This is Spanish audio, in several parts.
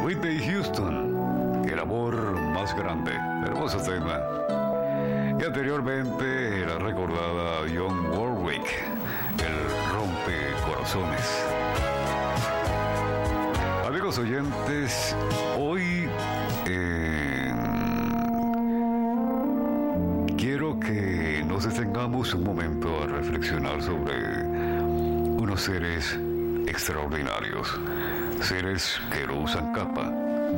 Whitney Houston, el amor más grande. Hermoso tema. Y anteriormente la recordada Dionne Warwick, el rompecorazones. Amigos oyentes, hoy quiero que nos detengamos un momento a reflexionar sobre unos seres extraordinarios, seres que no usan capa,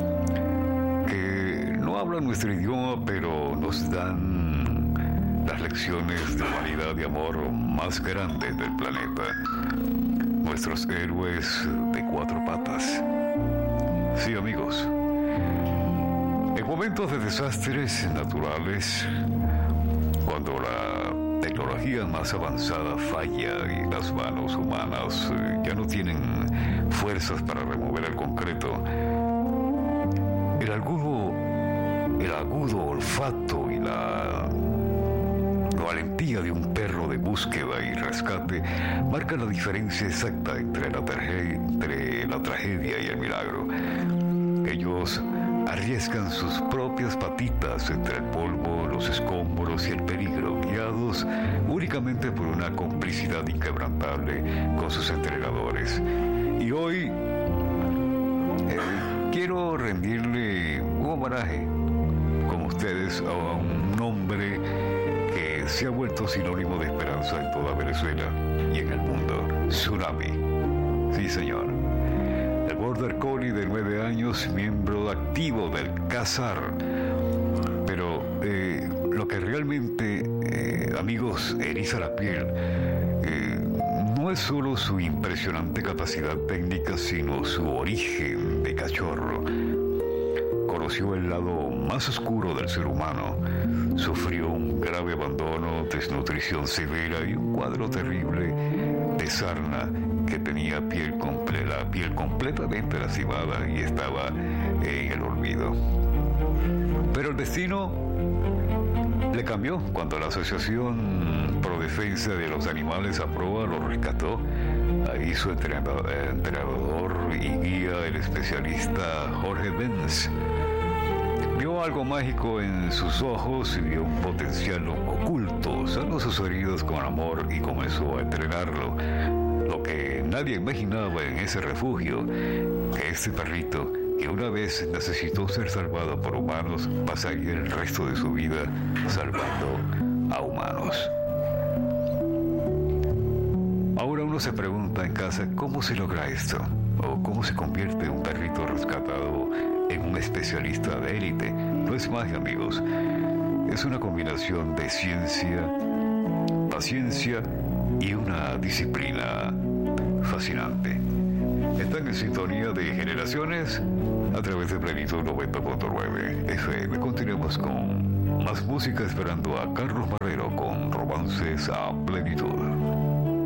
que no hablan nuestro idioma, pero nos dan las lecciones de humanidad y amor más grandes del planeta. Nuestros héroes de cuatro patas. Sí, amigos. En momentos de desastres naturales, cuando la tecnología más avanzada falla y las manos humanas ya no tienen fuerzas para remover el concreto, el agudo olfato y la valentía de un perro de búsqueda y rescate marca la diferencia exacta entre la tragedia y el milagro. Ellos arriesgan sus propias patitas entre el polvo, los escombros y el peligro, guiados únicamente por una complicidad inquebrantable con sus entrenadores. Y hoy quiero rendirle un homenaje, como ustedes, a un hombre que se ha vuelto sinónimo de esperanza en toda Venezuela y en el mundo. Tsunami. Sí, señor. El Border Collie de 9 años, miembro activo del CASAR. Pero lo que realmente, amigos, eriza la piel, no es solo su impresionante capacidad técnica, sino su origen de cachorro. Conoció el lado más oscuro del ser humano, sufrió un grave abandono, desnutrición severa y un cuadro terrible de sarna que tenía la piel completamente lastimada y estaba en el olvido. Pero el destino le cambió cuando la Asociación Pro Defensa de los Animales APROA lo rescató. Ahí su entrenador y guía, el especialista Jorge Benz, vio algo mágico en sus ojos y vio un potencial oculto. Sanó sus heridas con amor y comenzó a entrenarlo. Lo que nadie imaginaba en ese refugio, que este perrito, que una vez necesitó ser salvado por humanos, pasaría el resto de su vida salvando a humanos. Ahora uno se pregunta en casa, ¿cómo se logra esto? ¿O cómo se convierte un perrito rescatado en un especialista de élite? No es magia, amigos. Es una combinación de ciencia, paciencia y una disciplina fascinante. Están en sintonía de Generaciones a través de Plenitud 90.9 FM. Continuemos con más música, esperando a Carlos Marrero con Romances a Plenitud.